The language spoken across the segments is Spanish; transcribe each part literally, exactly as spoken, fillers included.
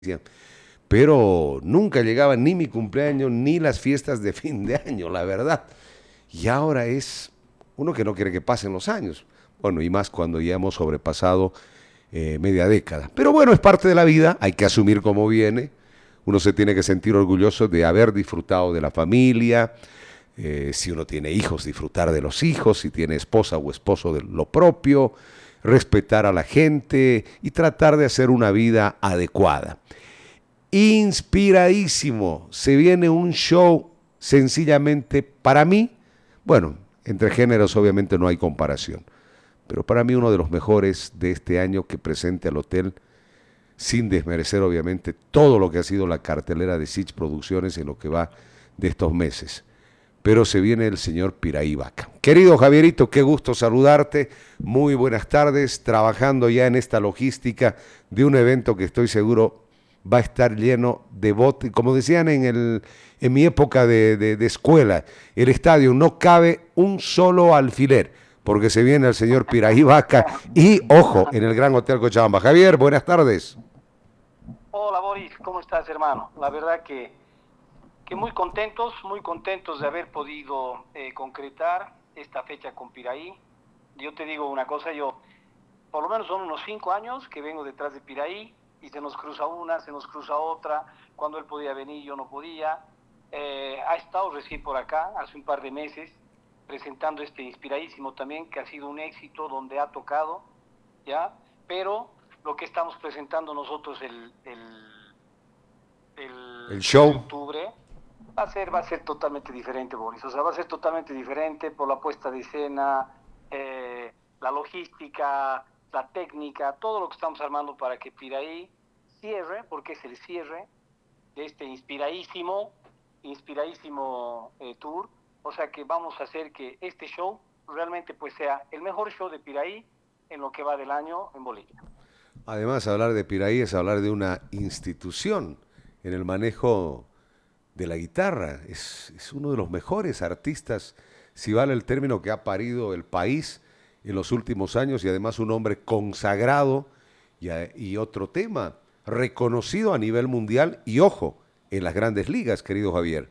pero nunca llegaba ni mi cumpleaños ni las fiestas de fin de año, la verdad. Y ahora es uno que no quiere que pasen los años. Bueno, y más cuando ya hemos sobrepasado eh, media década. Pero bueno, es parte de la vida, hay que asumir cómo viene. Uno se tiene que sentir orgulloso de haber disfrutado de la familia. Eh, si uno tiene hijos, disfrutar de los hijos. Si tiene esposa o esposo, de lo propio. Respetar a la gente y tratar de hacer una vida adecuada. Inspiradísimo. Se viene un show sencillamente para mí. Bueno, entre géneros obviamente no hay comparación, pero para mí uno de los mejores de este año que presente al hotel, sin desmerecer obviamente todo lo que ha sido la cartelera de Sitch Producciones en lo que va de estos meses. Pero se viene el señor Piraí Vaca. Querido Javierito, qué gusto saludarte. Muy buenas tardes, trabajando ya en esta logística de un evento que estoy seguro va a estar lleno de botes. Como decían en, el, en mi época de, de, de escuela, el estadio no cabe un solo alfiler, porque se viene el señor Piraí Vaca y, ojo, en el Gran Hotel Cochabamba. Javier, buenas tardes. Hola Boris, ¿cómo estás, hermano? La verdad que, que muy contentos, muy contentos de haber podido eh, concretar esta fecha con Piraí. Yo te digo una cosa, yo por lo menos son unos cinco años que vengo detrás de Piraí y se nos cruza una, se nos cruza otra. Cuando él podía venir, yo no podía. Eh, ha estado recién por acá, hace un par de meses, presentando este Inspiradísimo también, que ha sido un éxito donde ha tocado, ¿ya? Pero lo que estamos presentando nosotros el, el, El el tres de show. octubre va a ser, va a ser totalmente diferente, Boris. O sea, va a ser totalmente diferente por la puesta de escena, eh, la logística, la técnica, todo lo que estamos armando para que Piraí cierre, porque es el cierre de este inspiradísimo, inspiradísimo eh, tour. O sea que vamos a hacer que este show realmente pues sea el mejor show de Piraí en lo que va del año en Bolivia. Además, hablar de Piraí es hablar de una institución en el manejo de la guitarra. Es, es uno de los mejores artistas, si vale el término, que ha parido el país en los últimos años y además un hombre consagrado y, a, y otro tema, reconocido a nivel mundial y ojo, en las grandes ligas, querido Javier.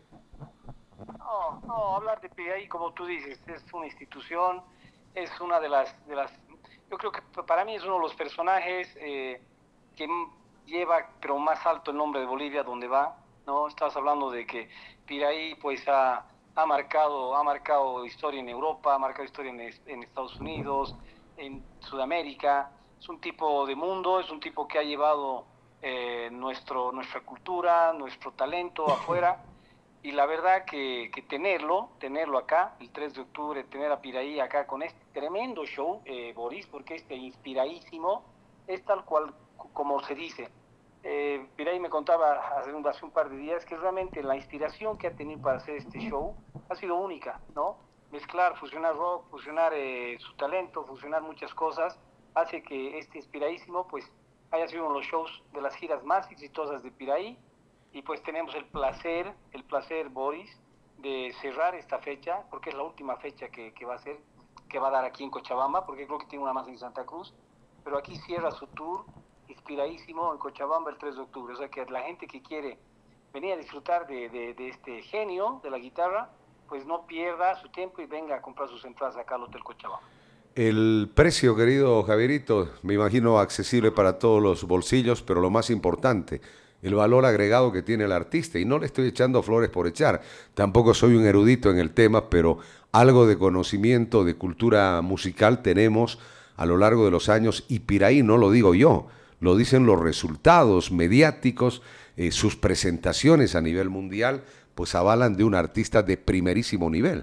No, no, hablar de P I, como tú dices, es una institución, es una de las, de las, yo creo que para mí es uno de los personajes eh, que lleva, pero más alto el nombre de Bolivia donde va, ¿no? Estás hablando de que Piraí pues ha, ha marcado, ha marcado historia en Europa, ha marcado historia en, en Estados Unidos, en Sudamérica, es un tipo de mundo, es un tipo que ha llevado eh, nuestro, nuestra cultura, nuestro talento afuera. Y la verdad que, que, tenerlo, tenerlo acá, el tres de octubre, tener a Piraí acá con este tremendo show, eh, Boris, porque este inspiradísimo es tal cual como se dice. Eh, Piraí me contaba hace un, hace un par de días que realmente la inspiración que ha tenido para hacer este show ha sido única, ¿no? Mezclar, fusionar rock, fusionar eh, su talento, fusionar muchas cosas, hace que este inspiradísimo pues haya sido uno de los shows de las giras más exitosas de Piraí. Y pues tenemos el placer, el placer, Boris, de cerrar esta fecha, porque es la última fecha que, que va a ser, que va a dar aquí en Cochabamba, porque creo que tiene una más en Santa Cruz, pero aquí cierra su tour, inspiradísimo, en Cochabamba el tres de octubre. O sea que la gente que quiere venir a disfrutar de, de, de este genio de la guitarra, pues no pierda su tiempo y venga a comprar sus entradas acá al Hotel Cochabamba. El precio, querido Javierito, me imagino accesible para todos los bolsillos, pero lo más importante, el valor agregado que tiene el artista. Y no le estoy echando flores por echar, tampoco soy un erudito en el tema, pero algo de conocimiento, de cultura musical tenemos a lo largo de los años, y Piraí no lo digo yo, lo dicen los resultados mediáticos, eh, sus presentaciones a nivel mundial, pues avalan de un artista de primerísimo nivel.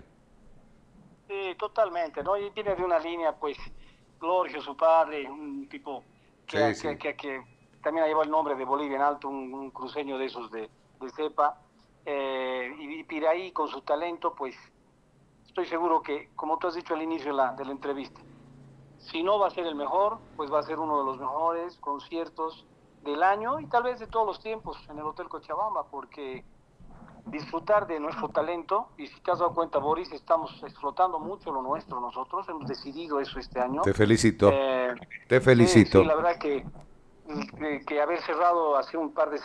Sí, totalmente, ¿no? Y viene de una línea, pues, Glorio, su padre, un tipo que, Sí, que, sí. que, que también ha llevado el nombre de Bolivia en alto, un, un cruceño de esos de, de cepa. Eh, y, y Piraí, con su talento, pues, estoy seguro que, como tú has dicho al inicio de la, de la entrevista, si no va a ser el mejor, pues va a ser uno de los mejores conciertos del año y tal vez de todos los tiempos en el Hotel Cochabamba, porque disfrutar de nuestro talento, y si te has dado cuenta, Boris, estamos explotando mucho lo nuestro nosotros, hemos decidido eso este año. Te felicito, Eh, te sí, sí, felicito. la verdad que que haber cerrado hace un par de